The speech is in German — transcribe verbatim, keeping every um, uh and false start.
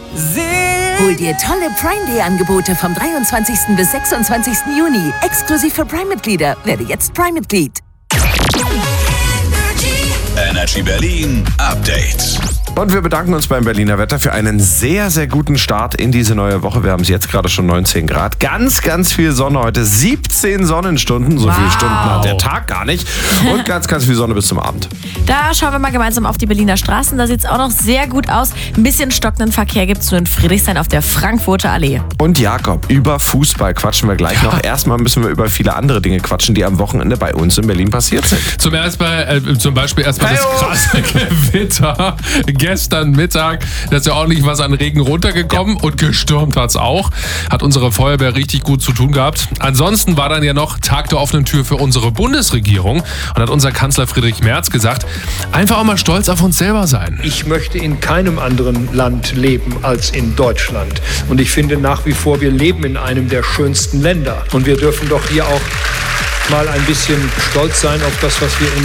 Hol dir tolle Prime Day Angebote vom dreiundzwanzigsten bis sechsundzwanzigsten Juni. Exklusiv für Prime-Mitglieder. Werde jetzt Prime-Mitglied. Energy Berlin Update. Und wir bedanken uns beim Berliner Wetter für einen sehr, sehr guten Start in diese neue Woche. Wir haben es jetzt gerade schon neunzehn Grad. Ganz, ganz viel Sonne heute. siebzehn Sonnenstunden. So wow. viele Stunden hat der Tag gar nicht. Und ganz, ganz viel Sonne bis zum Abend. Da schauen wir mal gemeinsam auf die Berliner Straßen. Da sieht es auch noch sehr gut aus. Ein bisschen stockenden Verkehr gibt es nur in Friedrichshain auf der Frankfurter Allee. Und Jakob, über Fußball quatschen wir gleich ja. noch. Erstmal müssen wir über viele andere Dinge quatschen, die am Wochenende bei uns in Berlin passiert sind. Zum, erst bei, äh, zum Beispiel erstmal das krasse Gewitter. Gestern Mittag, da ist ja ordentlich was an Regen runtergekommen ja. und gestürmt hat es auch. Hat unsere Feuerwehr richtig gut zu tun gehabt. Ansonsten war dann ja noch Tag der offenen Tür für unsere Bundesregierung und hat unser Kanzler Friedrich Merz gesagt, einfach auch mal stolz auf uns selber sein. Ich möchte in keinem anderen Land leben als in Deutschland. Und ich finde nach wie vor, wir leben in einem der schönsten Länder. Und wir dürfen doch hier auch mal ein bisschen stolz sein auf das, was wir in